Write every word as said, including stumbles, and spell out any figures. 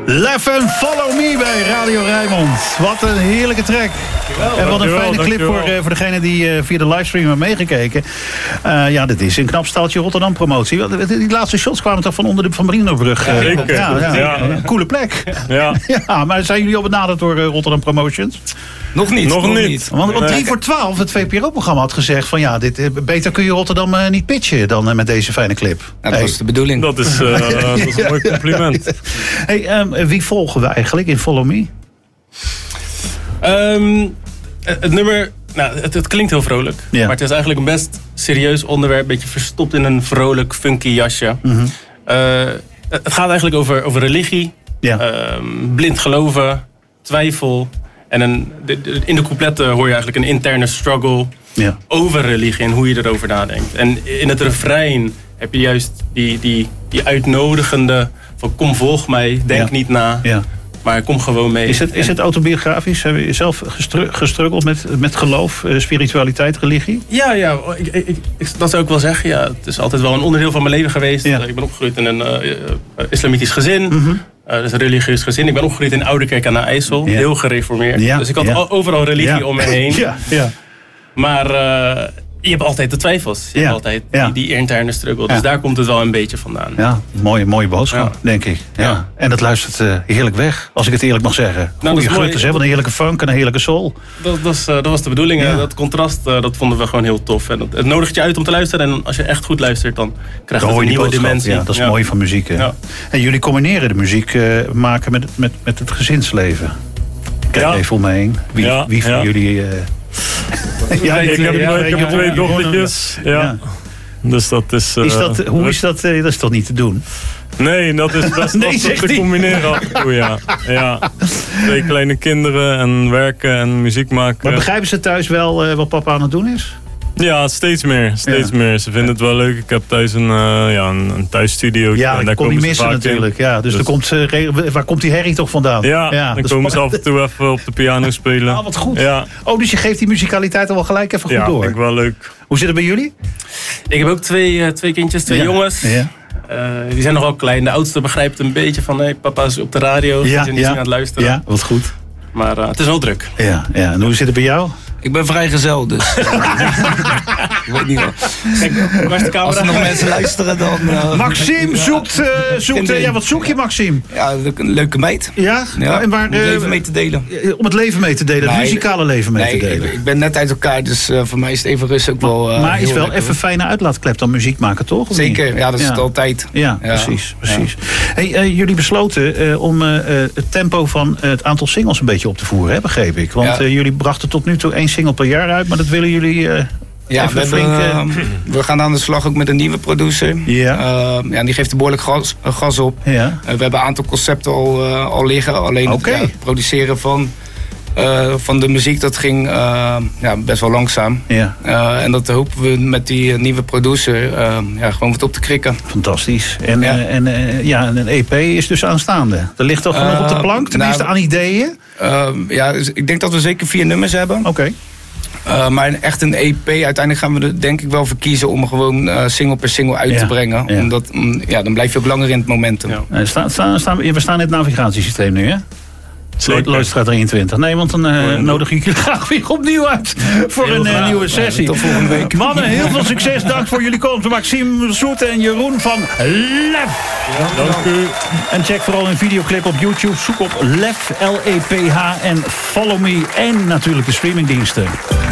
Lef en Follow Me bij Radio Rijnmond. Wat een heerlijke track. Dankjewel, en wat een fijne clip voor, uh, voor degene die uh, via de livestream hebben meegekeken. Uh, ja, dit is een knap staaltje Rotterdam promotie. Die laatste shots kwamen toch van onder de Van Marinobrug. Uh, Zeker. Ja, ja, ja. Een coole plek. Ja. Ja, maar zijn jullie al benaderd door uh, Rotterdam Promotions? Nog niet. Nog, nog niet. niet. Want, want drie voor twaalf, het V P R O-programma, had gezegd van ja, dit, beter kun je Rotterdam uh, niet pitchen dan uh, met deze fijne clip. Ja, dat hey. was de bedoeling. Dat is, uh, dat is een mooi compliment. Hey, um, wie volgen we eigenlijk in Follow Me? Um, het nummer, nou, het, het klinkt heel vrolijk. Ja. Maar het is eigenlijk een best serieus onderwerp. Een beetje verstopt in een vrolijk, funky jasje. Mm-hmm. Uh, het gaat eigenlijk over, over religie. Ja. Um, blind geloven. Twijfel. En een, de, de, in de coupletten hoor je eigenlijk een interne struggle. Ja. Over religie en hoe je erover nadenkt. En in het refrein heb je juist die, die, die uitnodigende van kom volg mij, denk Ja. niet na. Ja. Maar kom gewoon mee. Is het, is het autobiografisch? Heb je zelf gestru- gestruggeld met, met geloof, uh, spiritualiteit, religie? Ja, ja ik, ik, ik, dat zou ik wel zeggen. Ja, het is altijd wel een onderdeel van mijn leven geweest. Ja. Ik ben opgegroeid in een uh, uh, islamitisch gezin. Mm-hmm. Uh, dus een religieus gezin. Ik ben opgegroeid in Oudekerk aan de IJssel. Ja. Heel gereformeerd. Ja, Dus ik had ja. al, overal religie Ja. om me heen. Ja, ja. Maar uh, je hebt altijd de twijfels. Je Ja. hebt altijd Ja. die, die interne struggle. Dus Ja. daar komt het wel een beetje vandaan. Ja, mooie, mooie boodschap, Ja. denk ik. Ja. Ja. En dat luistert uh, heerlijk weg, als ik het eerlijk mag zeggen. dat Goeie is mooi. grutters, hè? Wat een heerlijke funk en een heerlijke soul. Dat, dat, is, uh, dat was de bedoeling. Ja. Uh, dat contrast uh, dat vonden we gewoon heel tof. En dat, het nodigt je uit om te luisteren. En als je echt goed luistert, dan krijg je Dan hoor een je die nieuwe boodschap. dimensie. Ja, dat is Ja. mooi van muziek. Hè? Ja. En jullie combineren de muziek uh, maken met, met, met het gezinsleven. Kijk Ja. even om me heen. Wie, Ja, wie van ja. jullie... Uh... Ja, ik heb, Ja, ik heb ja, twee ja. dochtertjes. Ja. Ja. Dus dat is... Uh, Is dat, hoe is dat? Uh, dat is toch niet te doen? Nee, dat is best Nee, lastig zegt te hij. combineren af en toe, ja. ja. Twee kleine kinderen en werken en muziek maken. Maar begrijpen ze thuis wel uh, wat papa aan het doen is? Ja, steeds meer. Steeds Ja. meer. Ze vinden het wel leuk. Ik heb thuis een, uh, ja, een, een thuisstudio. Ja, dat kom je missen natuurlijk. Ja, dus Dus- er komt, uh, re- waar komt die herrie toch vandaan? Ja, ja dan dat komen is ze af en toe even op de piano spelen. Ah, wat goed. Ja, Oh, dus je geeft die musicaliteit al wel gelijk even goed ja door. vind ik wel leuk. Hoe zit het bij jullie? Ik heb ook twee, uh, twee kindjes, twee Ja. jongens. Ja. Uh, die zijn nogal klein. De oudste begrijpt een beetje van hey, papa is op de radio. Ja, Ja, zijn niet ja. aan het luisteren. Ja, wat goed. Maar uh, het is wel druk. Ja, ja. En hoe zit het bij jou? Ik ben vrijgezel, dus... ik weet niet wel. Kijk, waar is de Als camera? er nog mensen luisteren, dan... Uh, Maxime zoekt... Uh, zoekt uh, ja, wat zoek je, Maxime? Ja, een leuke meid. Ja? Ja, En waar, om het uh, leven mee te delen. Om het leven mee te delen, het Nee, muzikale leven mee Nee, te delen. ik, ik ben net uit elkaar, dus uh, voor mij is het even rustig ook wel uh, maar is heel wel lekker, even een fijne uitlaatklep dan muziek maken, toch? Of niet? Zeker, ja, dat is Ja. het altijd. Ja, Ja. precies. precies. Hey, uh, jullie besloten uh, om uh, het tempo van uh, het aantal singles een beetje op te voeren, hè, begreep ik. Want Ja. uh, jullie brachten tot nu toe één single per jaar uit, maar dat willen jullie uh, Ja, even we, hebben, flink... Uh, uh, we gaan aan de slag ook met een nieuwe producer. Ja. Uh, ja, die geeft er behoorlijk gas, uh, gas op. ja. Uh, we hebben een aantal concepten al, uh, al liggen. Alleen Oké. het ja, het produceren van, uh, van de muziek, dat ging uh, ja, best wel langzaam. Ja, Uh, en dat hopen we met die uh, nieuwe producer uh, ja, gewoon wat op te krikken. fantastisch. En, Ja. uh, en uh, ja, een E P is dus aanstaande. Er ligt toch genoeg Uh, op de plank, tenminste nou, aan ideeën? Uh, ja, dus ik denk dat we zeker vier nummers hebben. Oké. Okay. Uh, maar echt een E P, uiteindelijk gaan we er denk ik wel voor kiezen om gewoon uh, single per single uit Ja, te brengen. ja. Omdat, mm, ja, dan blijf je ook langer in het momentum. Ja. Uh, sta, sta, sta, we staan in het navigatiesysteem nu, hè? Zeker. Loodstraat drieëntwintig. Nee, want dan uh, nodig ik jullie graag weer opnieuw uit voor Heel een uh, graag. nieuwe sessie. Ja, tot volgende week. Mannen, heel veel succes. Dank voor jullie komst. Maxime Soet en Jeroen van Lef. Dank u. En check vooral een videoclip op YouTube. Zoek op Lef, L E P H en Follow Me. En natuurlijk de streamingdiensten.